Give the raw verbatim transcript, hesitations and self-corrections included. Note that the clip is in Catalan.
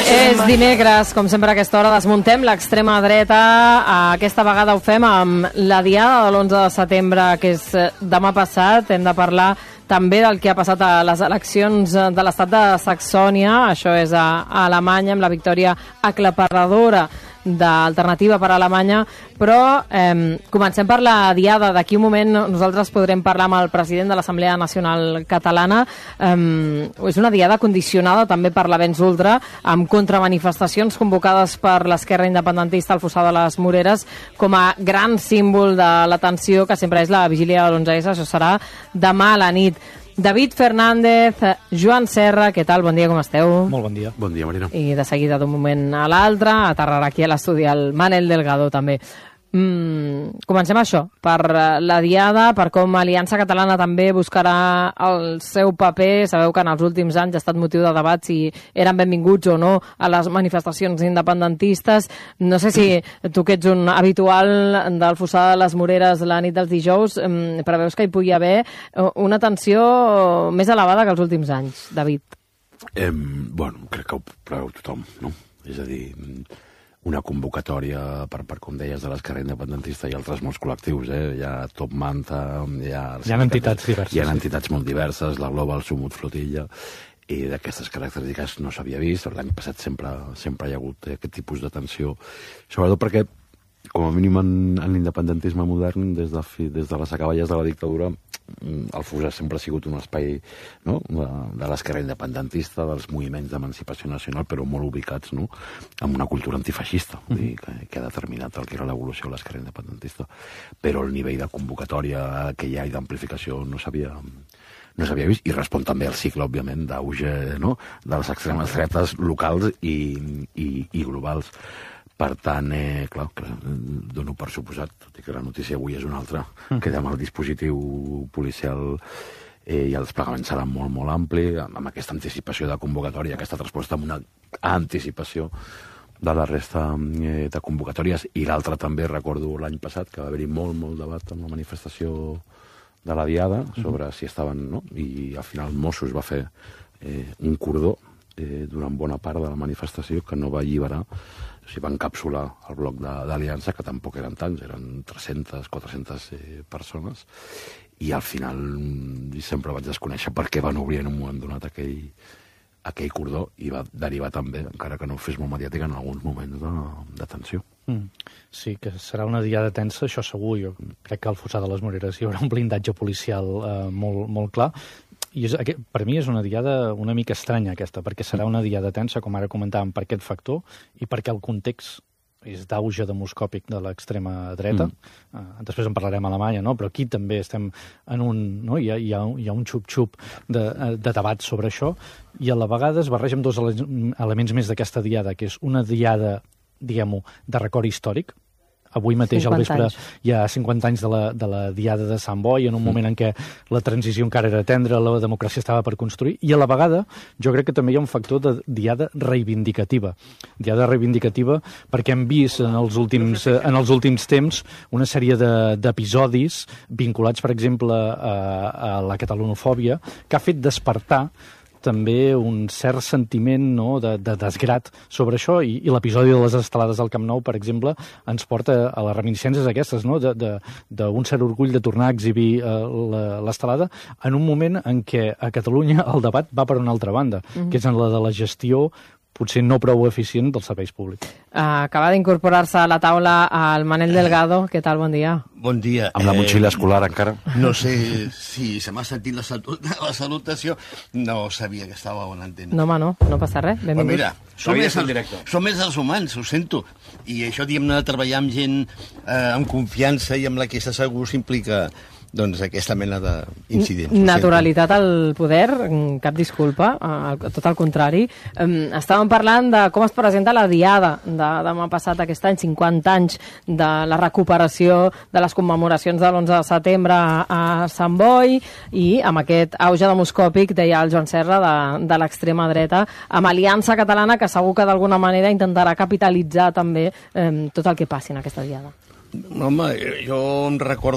És dimecres, com sempre a aquesta hora desmuntem l'extrema dreta. Aquesta vegada ho fem amb la diada de l'onze de setembre, que és demà passat. Hem de parlar també del que ha passat a les eleccions de l'estat de Saxònia, això és a Alemanya, amb la victòria aclaparadora d'Alternativa per a Alemanya, però eh, comencem per la diada. D'aquí un moment nosaltres podrem parlar amb el president de l'Assemblea Nacional Catalana. Eh, és una diada condicionada també per l'avenç ultra, amb contramanifestacions convocades per l'esquerra independentista al Fossar de les Moreres, com a gran símbol de la tensió que sempre és la vigília de l'onze essa. Això serà demà a la nit. David Fernández, Joan Serra, què tal? Bon dia, com esteu? Molt bon dia. Bon dia, Marina. I de seguida, d'un moment a l'altre, aterrarà aquí a l'estudi el Manel Delgado, també. Mm, comencem això, per la diada, per com Aliança Catalana també buscarà el seu paper. Sabeu que en els últims anys ha estat motiu de debat si eren benvinguts o no a les manifestacions independentistes. No sé si tu, que ets un habitual del Fossar de les Moreres la nit dels dijous, mm, preveus que hi pugui haver una tensió més elevada que els últims anys, David? Eh, bueno, crec que ho preveu tothom, no? És a dir, una convocatòria, per, per com deies, de l'esquerra independentista i altres molts col·lectius, eh? Hi ha Top Manta, hi ha... Hi ha entitats diverses. Hi ha entitats molt diverses, la Global Sumut Flotilla, i d'aquestes característiques no s'havia vist. L'any passat sempre, sempre hi ha hagut aquest tipus de tensió, sobretot perquè, com a mínim en, en l'independentisme modern, des de, fi, des de les acaballes de la dictadura, el Fossar sempre ha sigut un espai, no?, de, de l'esquerra independentista, dels moviments d'emancipació nacional, però molt ubicats, no?, amb una cultura antifeixista, vull dir, que, que ha determinat el que era l'evolució de l'esquerra independentista. Però el nivell de convocatòria que hi ha i d'amplificació no s'havia no s'havia vist, i respon també al cicle, òbviament, d'auge, no?, de les extremes dretes locals i, i, i globals. Per tant, eh, clar, clar, dono per suposat, tot i que la notícia avui és una altra, mm. que amb el dispositiu policial eh, i el desplegament serà molt, molt ampli, amb aquesta anticipació de convocatòria, aquesta resposta amb una anticipació de la resta eh, de convocatòries. I l'altra també, recordo l'any passat, que va haver-hi molt, molt debat amb la manifestació de la Diada sobre mm. si estaven, no? I al final Mossos va fer eh, un cordó eh, durant bona part de la manifestació que no va alliberar. O sigui, va encapsular el bloc d'Aliança, que tampoc eren tants, eren tres-centes, quatre-centes eh, persones, i al final sempre vaig desconèixer per què van obrir en un moment donat aquell, aquell cordó, i va derivar també, encara que no ho fes molt mediàtic, en alguns moments de, de tensió. Mm. Sí, que serà una diada tensa, això segur. Jo crec que al Fossar de les Moreres hi haurà un blindatge policial eh, molt, molt clar. I és, per mi és una diada una mica estranya aquesta, perquè serà una diada tensa, com ara comentàvem, per aquest factor i perquè el context és d'auge demoscòpic de l'extrema dreta. Mm. Uh, després en parlarem a Alemanya, no? Però aquí també estem en un... No? Hi ha, hi ha, hi ha un xup-xup de, de debat sobre això, i a la vegada es barreja amb dos ele elements més d'aquesta diada, que és una diada, diguem-ho, de record històric. Avui mateix al vespre anys. Hi ha cinquanta anys de la, de la Diada de Sant Boi, en un mm. moment en què la transició encara era tendra, la democràcia estava per construir, i a la vegada jo crec que també hi ha un factor de diada reivindicativa. Diada reivindicativa perquè hem vist en els últims, en els últims temps una sèrie d'episodis vinculats, per exemple, a, a la catalanofòbia, que ha fet despertar també un cert sentiment, no?, de, de desgrat sobre això, i, i l'episodi de les estelades al Camp Nou, per exemple, ens porta a les reminiscències aquestes, no?, d'un cert orgull de tornar a exhibir uh, l'estelada en un moment en què a Catalunya el debat va per una altra banda, mm-hmm. que és en la de la gestió potser no prou eficient dels serveis públics. Uh, acaba d'incorporar-se a la taula el Manel Delgado. Què tal? Bon dia. Bon dia. Amb la motxilla eh, escolar encara? No sé si se m'ha sentit la, salut, la salutació. No sabia que estava a l'antena. No, home, no. No passa res. Benvingut. Mira, som més, els, som més els humans, ho sento. I això, diguem-ne, de treballar amb gent eh, amb confiança i amb la que s'assegur s'implica doncs aquesta mena d'incidents. Naturalitat al poder, cap disculpa, tot el contrari. Estàvem parlant de com es presenta la Diada de demà passat, aquest any, cinquanta anys de la recuperació de les commemoracions de l'onze de setembre a Sant Boi, i amb aquest auge demoscòpic, deia el Joan Serra, de, de l'extrema dreta, amb Aliança Catalana, que segur que d'alguna manera intentarà capitalitzar també eh, tot el que passi en aquesta Diada. Home, jo em recordo